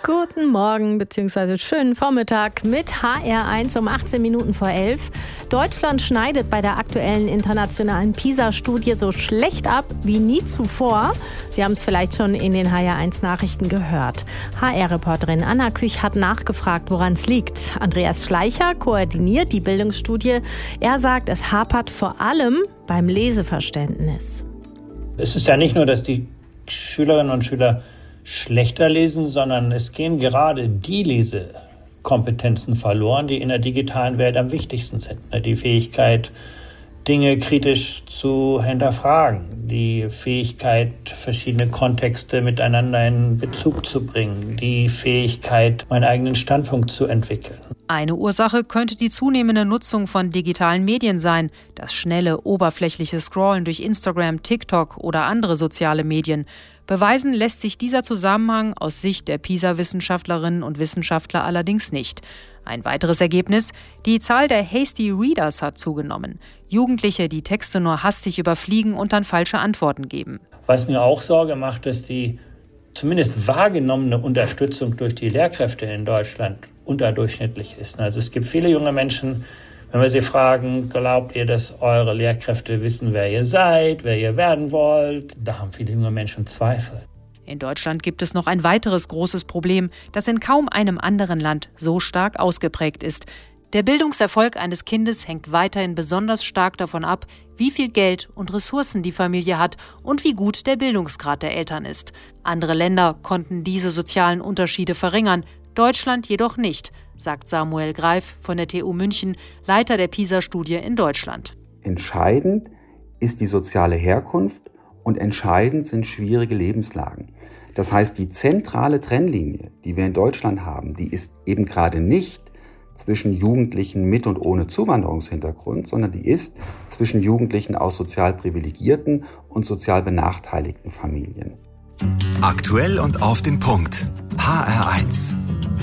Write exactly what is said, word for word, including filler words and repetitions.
Guten Morgen bzw. schönen Vormittag mit H R eins um achtzehn Minuten vor elf. Deutschland schneidet bei der aktuellen internationalen PISA-Studie so schlecht ab wie nie zuvor. Sie haben es vielleicht schon in den H R eins Nachrichten gehört. H R-Reporterin Anna Küch hat nachgefragt, woran es liegt. Andreas Schleicher koordiniert die Bildungsstudie. Er sagt, es hapert vor allem beim Leseverständnis. Es ist ja nicht nur, dass die Schülerinnen und Schüler schlechter lesen, sondern es gehen gerade die Lesekompetenzen verloren, die in der digitalen Welt am wichtigsten sind. Die Fähigkeit, Dinge kritisch zu hinterfragen, die Fähigkeit, verschiedene Kontexte miteinander in Bezug zu bringen, die Fähigkeit, meinen eigenen Standpunkt zu entwickeln. Eine Ursache könnte die zunehmende Nutzung von digitalen Medien sein, das schnelle, oberflächliche Scrollen durch Instagram, TikTok oder andere soziale Medien. Beweisen lässt sich dieser Zusammenhang aus Sicht der PISA-Wissenschaftlerinnen und Wissenschaftler allerdings nicht. Ein weiteres Ergebnis: Die Zahl der Hasty Readers hat zugenommen. Jugendliche, die Texte nur hastig überfliegen und dann falsche Antworten geben. Was mir auch Sorge macht, ist die zumindest wahrgenommene Unterstützung durch die Lehrkräfte in Deutschland unterdurchschnittlich ist. Also es gibt viele junge Menschen, wenn wir sie fragen, glaubt ihr, dass eure Lehrkräfte wissen, wer ihr seid, wer ihr werden wollt? Da haben viele junge Menschen Zweifel. In Deutschland gibt es noch ein weiteres großes Problem, das in kaum einem anderen Land so stark ausgeprägt ist. Der Bildungserfolg eines Kindes hängt weiterhin besonders stark davon ab, wie viel Geld und Ressourcen die Familie hat und wie gut der Bildungsgrad der Eltern ist. Andere Länder konnten diese sozialen Unterschiede verringern, Deutschland jedoch nicht, sagt Samuel Greif von der T U München, Leiter der PISA-Studie in Deutschland. Entscheidend ist die soziale Herkunft und entscheidend sind schwierige Lebenslagen. Das heißt, die zentrale Trennlinie, die wir in Deutschland haben, die ist eben gerade nicht zwischen Jugendlichen mit und ohne Zuwanderungshintergrund, sondern die ist zwischen Jugendlichen aus sozial privilegierten und sozial benachteiligten Familien. Aktuell und auf den Punkt. H R eins.